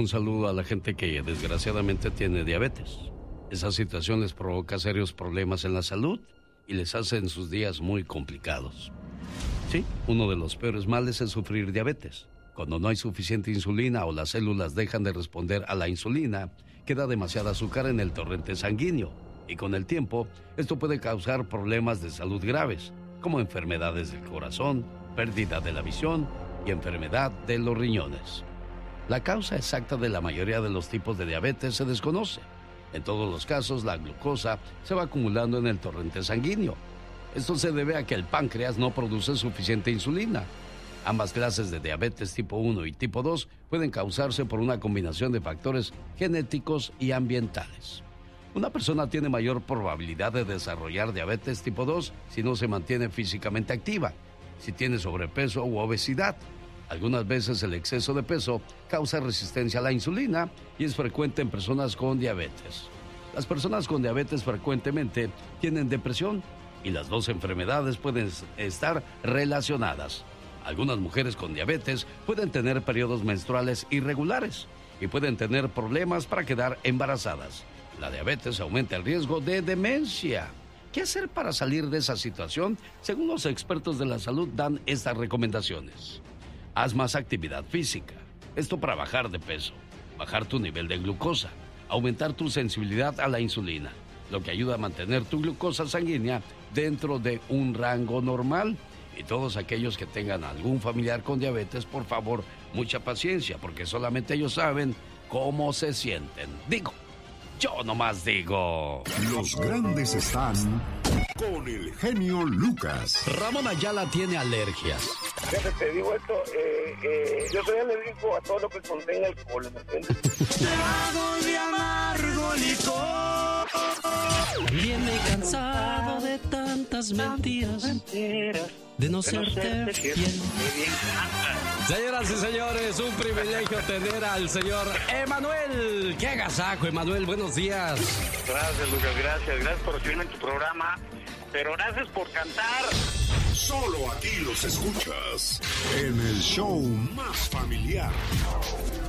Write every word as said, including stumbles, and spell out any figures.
Un saludo a la gente que desgraciadamente tiene diabetes. Esa situación les provoca serios problemas en la salud y les hace en sus días muy complicados. Sí, uno de los peores males es sufrir diabetes. Cuando no hay suficiente insulina o las células dejan de responder a la insulina, queda demasiada azúcar en el torrente sanguíneo. Y con el tiempo, esto puede causar problemas de salud graves, como enfermedades del corazón, pérdida de la visión y enfermedad de los riñones. La causa exacta de la mayoría de los tipos de diabetes se desconoce. En todos los casos, la glucosa se va acumulando en el torrente sanguíneo. Esto se debe a que el páncreas no produce suficiente insulina. Ambas clases de diabetes tipo uno y tipo dos pueden causarse por una combinación de factores genéticos y ambientales. Una persona tiene mayor probabilidad de desarrollar diabetes tipo dos si no se mantiene físicamente activa, si tiene sobrepeso u obesidad. Algunas veces el exceso de peso causa resistencia a la insulina y es frecuente en personas con diabetes. Las personas con diabetes frecuentemente tienen depresión y las dos enfermedades pueden estar relacionadas. Algunas mujeres con diabetes pueden tener periodos menstruales irregulares y pueden tener problemas para quedar embarazadas. La diabetes aumenta el riesgo de demencia. ¿Qué hacer para salir de esa situación? Según los expertos de la salud dan estas recomendaciones. Haz más actividad física. Esto para bajar de peso, bajar tu nivel de glucosa, aumentar tu sensibilidad a la insulina, lo que ayuda a mantener tu glucosa sanguínea dentro de un rango normal. Y todos aquellos que tengan algún familiar con diabetes, por favor, mucha paciencia, porque solamente ellos saben cómo se sienten. Digo, yo nomás digo. Los grandes están con el genio Lucas. Ramón Ayala tiene alergias. Fíjate, te digo esto, eh, eh, yo soy alérgico a todo lo que contenga alcohol, ¿me entiendes? Trago de amargo licor. Viene cansado de tantas mentiras, de no serte fiel. Señoras y señores, un privilegio tener al señor Emanuel. ¡Qué agasajo, Emanuel! Buenos días. Gracias, Lucas, gracias. Gracias por recibirme en tu programa. Pero gracias por cantar. Solo aquí los escuchas en el show más familiar.